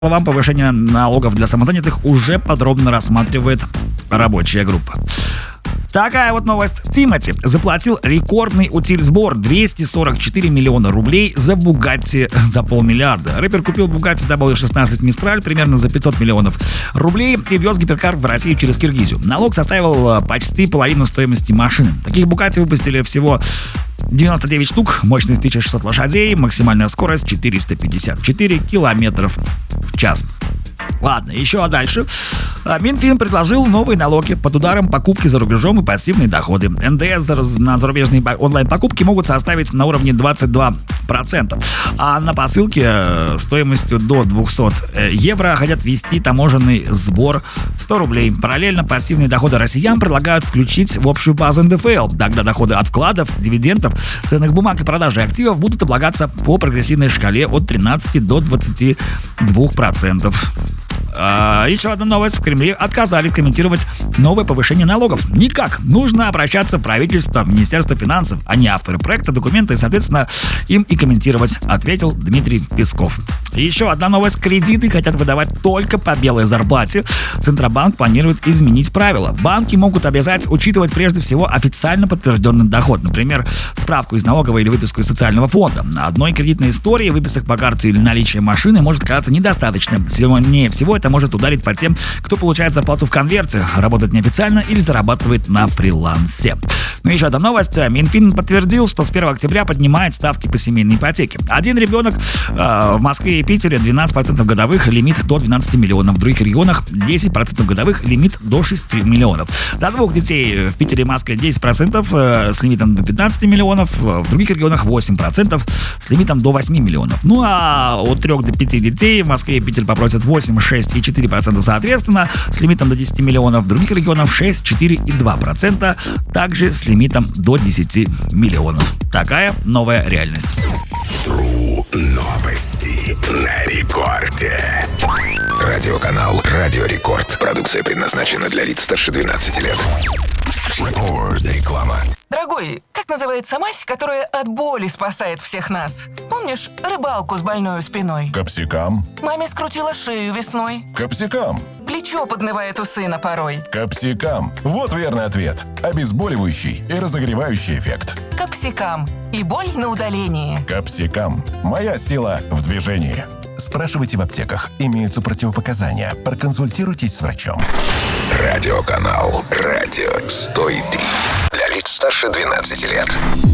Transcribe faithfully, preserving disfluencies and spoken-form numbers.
словам, повышение налогов для самозанятых уже подробно рассматривает рабочая группа. Такая вот новость. Тимати заплатил рекордный утиль-сбор двести сорок четыре миллиона рублей за Бугатти за полмиллиарда. Рэпер купил Бугатти дабл ю шестнадцать Мистраль примерно за пятьсот миллионов рублей и вез гиперкар в Россию через Киргизию. Налог составил почти половину стоимости машины. Таких Бугатти выпустили всего девяносто девять штук, мощность тысяча шестьсот лошадей, максимальная скорость четыреста пятьдесят четыре километров в час. Ладно, еще дальше. Минфин предложил новые налоги под ударом покупки за рубежом и пассивные доходы. эн дэ эс на зарубежные онлайн-покупки могут составить на уровне двадцать два процента. А на посылки стоимостью до двухсот евро хотят ввести таможенный сбор в сто рублей. Параллельно пассивные доходы россиян предлагают включить в общую базу эн дэ эф эл. Тогда доходы от вкладов, дивидендов, ценных бумаг и продажи активов будут облагаться по прогрессивной шкале от тринадцати до двадцати двух процентов. А, еще одна новость. В Кремле отказались комментировать новое повышение налогов. Никак. Нужно обращаться в правительство, в Министерство финансов, а не авторы проекта, документа, и, соответственно, им и комментировать, ответил Дмитрий Песков. Еще одна новость. Кредиты хотят выдавать только по белой зарплате. Центробанк планирует изменить правила. Банки могут обязать учитывать прежде всего официально подтвержденный доход. Например, справку из налоговой или выписку из социального фонда. На одной кредитной истории выписок по карте или наличие машины может оказаться недостаточно. Сильнее всего это может ударить по тем, кто получает зарплату в конверте, работает неофициально или зарабатывает на фрилансе. Ну и еще одна новость. Минфин подтвердил, что с первого октября поднимает ставки по семейной ипотеке. Один ребенок э, в Москве и Питере двенадцать процентов годовых, лимит до двенадцати миллионов. В других регионах десять процентов годовых, лимит до шести миллионов. За двух детей в Питере и Москве десять процентов э, с лимитом до пятнадцати миллионов. В других регионах восемь процентов с лимитом до восьми миллионов. Ну а от трёх до пяти детей в Москве и Питере попросят восемь, шесть и четыре процента соответственно, с лимитом до десяти миллионов. В других регионах шесть, четыре и два процента, также с лимитом до десяти миллионов. Такая новая реальность. Тру новости на рекорде. Радиоканал Радио Рекорд. Продукция предназначена для лиц старше двенадцати лет. Рекорд. Реклама. Дорогой, как называется мазь, которая от боли спасает всех нас? Помнишь рыбалку с больной спиной? Капсикам. Маме скрутила шею весной. Капсикам. Плечо поднывает у сына порой. Капсикам. Вот верный ответ. Обезболивающий и разогревающий эффект. Капсикам. И боль на удалении. Капсикам. Моя сила в движении. Спрашивайте в аптеках. Имеются противопоказания. Проконсультируйтесь с врачом. Радиоканал Радио сто три. Для лиц старше двенадцати лет.